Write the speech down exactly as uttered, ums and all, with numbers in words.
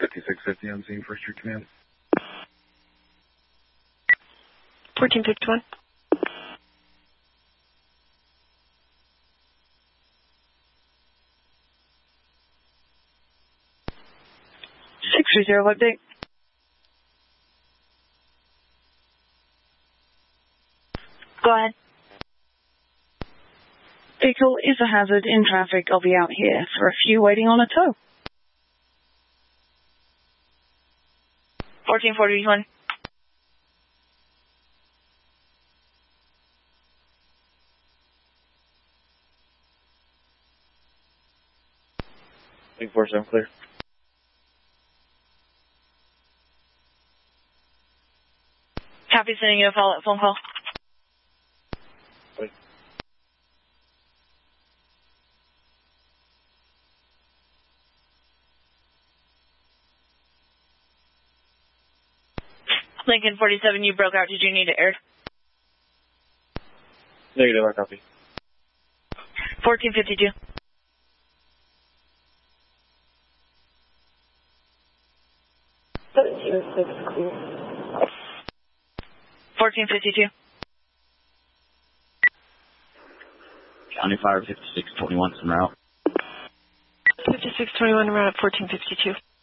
fifty-six fifty on scene, First Street Command. fourteen fifty-one. six three zero, update. Go ahead. Vehicle is a hazard in traffic. I'll be out here for a few waiting on a tow. fourteen forty-one. eight four seven, clear. Copy, sending you a follow-up phone call. Wait. Lincoln forty-seven, you broke out. Did you need it aired? Negative, I copy. fourteen fifty-two. seventeen oh six, clear. fourteen fifty-two. County Fire fifty-six twenty-one, en route. fifty-six twenty-one, en route at fourteen fifty-two.